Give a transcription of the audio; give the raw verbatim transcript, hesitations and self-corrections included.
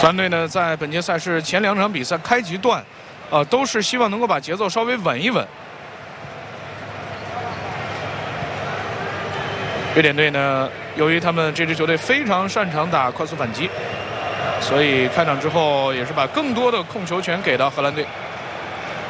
荷兰队呢，在本届赛事前两场比赛开局段，呃，都是希望能够把节奏稍微稳一稳。瑞典队呢，由于他们这支球队非常擅长打快速反击，所以开场之后也是把更多的控球权给到荷兰队。